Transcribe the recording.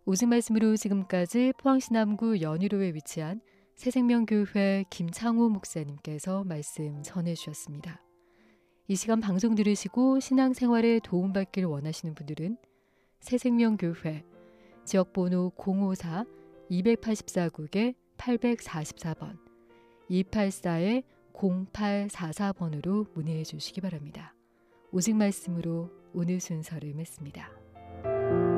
오직 말씀으로 지금까지 포항시 남구 연희로에 위치한 새생명교회 김창호 목사님께서 말씀 전해주셨습니다. 이 시간 방송 들으시고 신앙생활에 도움받길 원하시는 분들은 새생명교회 지역번호 054-284국에 844번 284-0844번으로 문의해 주시기 바랍니다. 오직 말씀으로 오늘 순서를 맺습니다.